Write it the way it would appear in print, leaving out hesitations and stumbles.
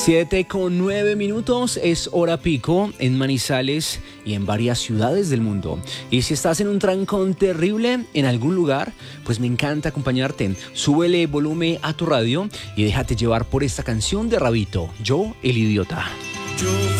7:09 es hora pico en Manizales y en varias ciudades del mundo. Y si estás en un trancón terrible en algún lugar, pues me encanta acompañarte. Súbele volumen a tu radio y déjate llevar por esta canción de Rabito, Yo el Idiota. Yo